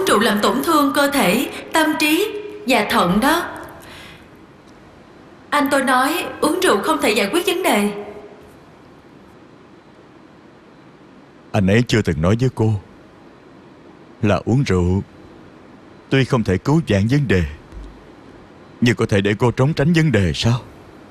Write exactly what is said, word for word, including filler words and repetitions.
rượu làm tổn thương cơ thể, tâm trí và thận đó. Anh tôi nói uống rượu không thể giải quyết vấn đề. Anh ấy chưa từng nói với cô là uống rượu tuy không thể cứu vãn vấn đề, nhưng có thể để cô trốn tránh vấn đề sao?